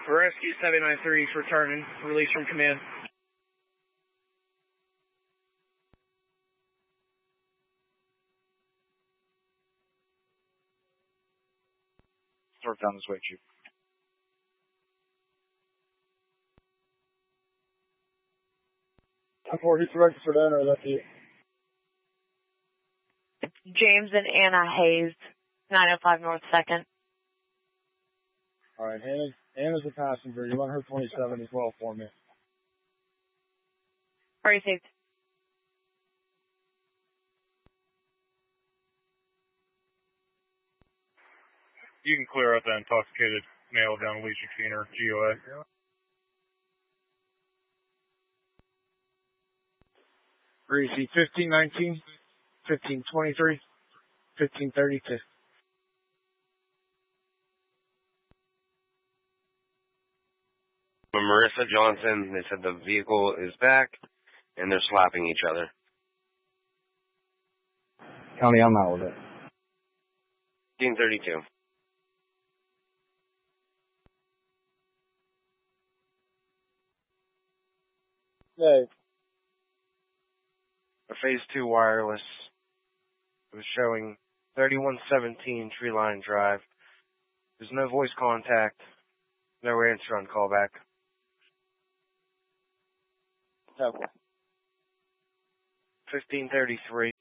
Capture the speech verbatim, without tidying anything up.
Rescue seven nine three is returning. Release from command. Start down this way, Chief. ten four, who's registered in, or that's you? James and Anna Hayes, nine oh five North second. All right, Hannah, Anna's a passenger. You want her twenty-seven as well for me. Received. You can clear out that intoxicated male down Legion Keener, G O A. Greasy, fifteen nineteen, fifteen twenty-three, fifteen thirty-two. Marissa Johnson, they said the vehicle is back, and they're slapping each other. County, I'm out with it. fifteen thirty-two. Hey. A phase two wireless. It was showing thirty-one seventeen Tree Line Drive. There's no voice contact. No answer on callback. Okay. fifteen thirty-three.